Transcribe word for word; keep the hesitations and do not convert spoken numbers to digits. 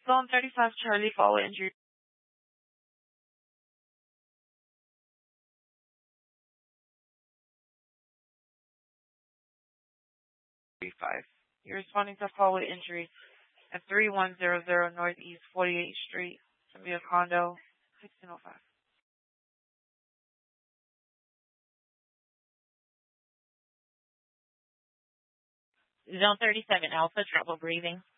Zone thirty-five, Charlie, follow injury. Five. You're responding to a call with injury at three one zero zero Northeast forty-eighth Street. It's going to be a condo, sixteen oh five. Zone thirty-seven, Alpha, trouble breathing.